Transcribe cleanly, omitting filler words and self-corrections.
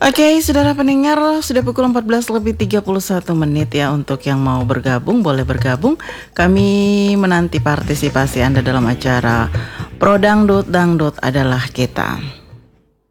Oke, saudara pendengar, sudah pukul 14:31 ya. Untuk yang mau bergabung, boleh bergabung. Kami menanti partisipasi Anda dalam acara Pro Dangdut, Dangdut adalah kita.